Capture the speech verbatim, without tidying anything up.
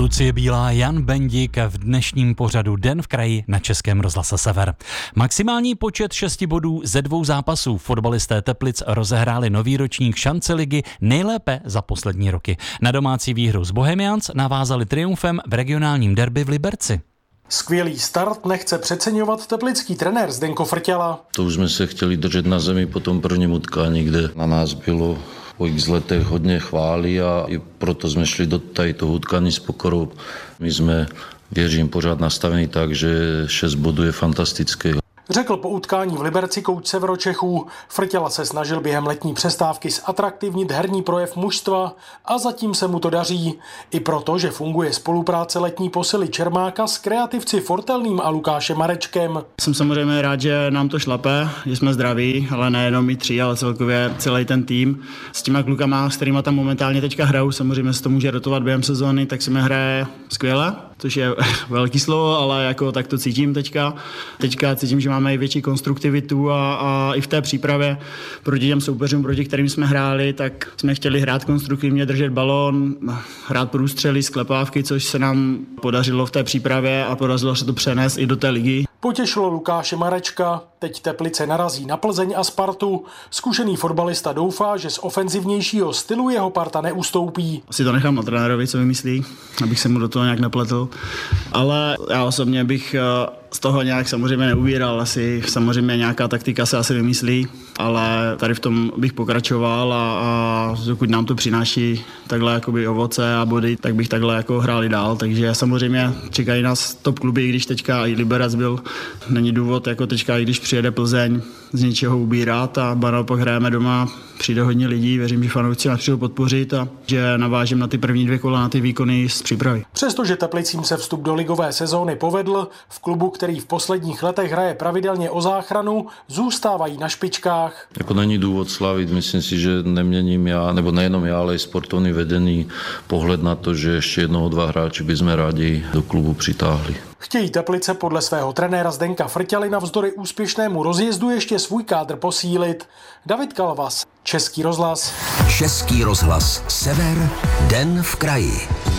Lucie Bílá, Jan Bendik v dnešním pořadu Den v kraji na Českém rozhlase Sever. Maximální počet šesti bodů ze dvou zápasů fotbalisté Teplic rozehráli nový ročník šance ligy nejlépe za poslední roky. Na domácí výhru z Bohemians navázali triumfem v regionálním derby v Liberci. Skvělý start nechce přeceňovat teplický trenér Zdenko Frťala. To už jsme se chtěli držet na zemi po tom prvním utkání, kde na nás bylo po x letech hodně chvály a i proto jsme šli do toho utkání s pokorou. My jsme, věřím, pořád nastavení tak, že šest bodů je fantastické. Řekl po utkání v Liberci kouč Severočechů. Frťala se snažil během letní přestávky zatraktivnit herní projev mužstva a zatím se mu to daří. I proto, že funguje spolupráce letní posily Čermáka s kreativci Fortelným a Lukášem Marečkem. Jsem samozřejmě rád, že nám to šlape, že jsme zdraví, ale nejenom my tři, ale celkově celý ten tým. S těma klukama, s kterýma tam momentálně teďka hrajou, samozřejmě se to může rotovat během sezóny, tak se mi hraje skvěle, což je velký slovo, ale jako tak to cítím teďka. Teďka cítím, že máme i větší konstruktivitu a, a i v té přípravě proti těm soupeřům, proti kterým jsme hráli, tak jsme chtěli hrát konstruktivně, držet balón, hrát průstřely, sklepávky, což se nám podařilo v té přípravě a podařilo se to přenést i do té ligy. Potěšilo Lukáše Marečka. Teď Teplice narazí na Plzeň a Spartu. Zkušený fotbalista doufá, že z ofenzivnějšího stylu jeho parta neustoupí. Asi to nechám na trenérovi, co vymyslí, abych se mu do toho nějak nepletl. Ale já osobně bych z toho nějak samozřejmě neubíral. Asi samozřejmě nějaká taktika se asi vymyslí, ale tady v tom bych pokračoval a, a dokud nám to přináší takhle jakoby ovoce a body, tak bych takhle jako hráli dál. Takže samozřejmě čekají nás top kluby, i když teďka i Liberec byl. Není důvod jako teďka, i když přijede Plzeň, z něčeho ubírat a naopak hrajeme doma, přijde hodně lidí, věřím, že fanoušci nás přijdou podpořit a že navážím na ty první dvě kola, na ty výkony z přípravy. Přestože Teplicím se vstup do ligové sezóny povedl, v klubu, který v posledních letech hraje pravidelně o záchranu, zůstávají na špičkách. Jako není důvod slavit, myslím si, že neměním já, nebo nejenom já, ale i sportovní vedený pohled na to, že ještě jednoho, dva hráči bychom rádi do klubu přitáhli. Chtějí Teplice podle svého trenéra Zdenka Frťaly navzdory úspěšnému rozjezdu ještě svůj kádr posílit. David Kalvas, Český rozhlas. Český rozhlas Sever, Den v kraji.